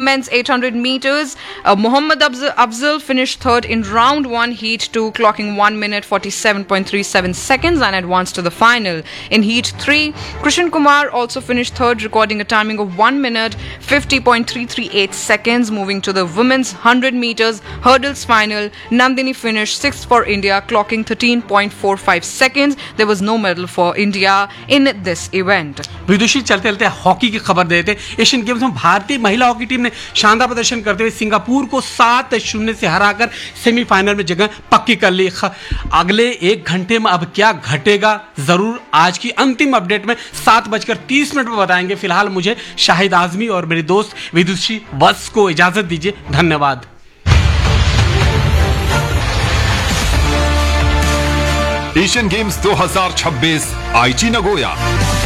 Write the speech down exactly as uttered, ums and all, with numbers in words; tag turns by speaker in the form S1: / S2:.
S1: men's eight hundred meters, uh, Mohammad Afzal finished third in round one, heat two, clocking one minute forty-seven point three seven seconds and advanced to the final. In heat three, Krishan Kumar also finished third, recording a timing of one minute fifty point three three eight seconds. Moving to the women's one hundred meters hurdles final, Nandini finished sixth for India, clocking thirteen point four five seconds. There was no medal for India in this event.
S2: विदुषी चलते चलते hockey की खबर देते। Asian games में भारतीय महिला hockey team ने शानदार प्रदर्शन करते हुए सिंगापुर को सात शून्य से हराकर सेमीफाइनल में जगह पक्की कर ली। अगले एक घंटे में अब क्या घटेगा जरूर आज की अंतिम अपडेट में सात बजकर तीस मिनट में बताएंगे। फिलहाल मुझे शाहिद आजमी और मेरी दोस्त विदुषी वत्स को इजाजत दीजिए। धन्यवाद।
S3: एशियन गेम्स दो हज़ार छब्बीस आईची नगोया।